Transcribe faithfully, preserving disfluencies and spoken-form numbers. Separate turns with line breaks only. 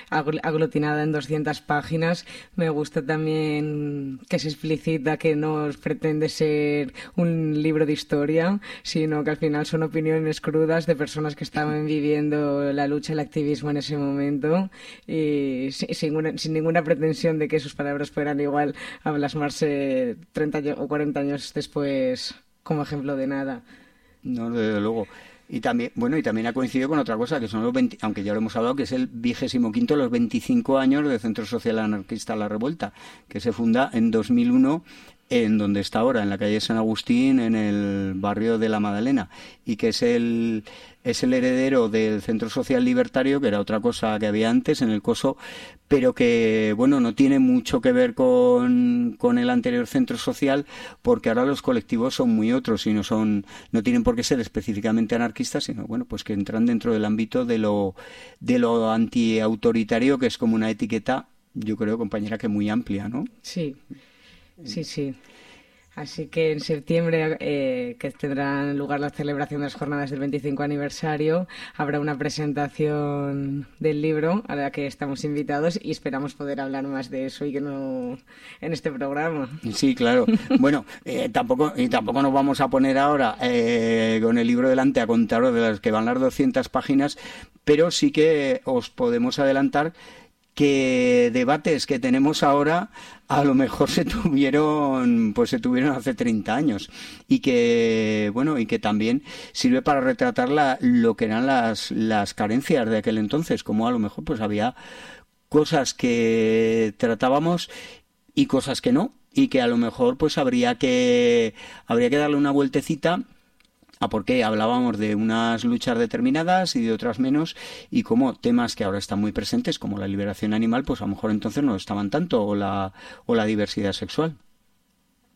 agl- aglutinada en doscientas páginas. Me gusta también que se explicita que no pretende ser un libro de historia, sino que al final son opiniones crudas de personas que estaban viviendo la lucha, el activismo en ese momento, y sin, sin, una- sin ninguna pretensión de que sus palabras fueran igual a plasmarse treinta años o cuarenta años después como ejemplo de nada.
No, desde luego. Y también, bueno, y también ha coincidido con otra cosa, que son los veinte, aunque ya lo hemos hablado, que es el vigésimo quinto, los veinticinco años del Centro Social Anarquista La Revuelta, que se funda en dos mil uno en donde está ahora, en la calle San Agustín, en el barrio de La Madalena, y que es el es el heredero del Centro Social Libertario, que era otra cosa que había antes en el Coso, pero que, bueno, no tiene mucho que ver con, con el anterior Centro Social, porque ahora los colectivos son muy otros y no son no tienen por qué ser específicamente anarquistas, sino, bueno, pues que entran dentro del ámbito de lo de lo antiautoritario, que es como una etiqueta, yo creo, compañera, que muy amplia, ¿no?
Sí, sí, sí. Así que en septiembre, eh, que tendrán lugar la celebración de las jornadas del veinticinco aniversario, habrá una presentación del libro a la que estamos invitados y esperamos poder hablar más de eso y que no en este programa.
Sí, claro. Bueno, eh, tampoco y tampoco nos vamos a poner ahora eh, con el libro delante a contaros de las que van las doscientas páginas, pero sí que os podemos adelantar que debates que tenemos ahora a lo mejor se tuvieron pues se tuvieron hace treinta años, y que bueno y que también sirve para retratar la, lo que eran las las carencias de aquel entonces, como a lo mejor pues había cosas que tratábamos y cosas que no, y que a lo mejor pues habría que habría que darle una vueltecita a por qué hablábamos de unas luchas determinadas y de otras menos, y como temas que ahora están muy presentes, como la liberación animal, pues a lo mejor entonces no estaban tanto, o la, o la diversidad sexual.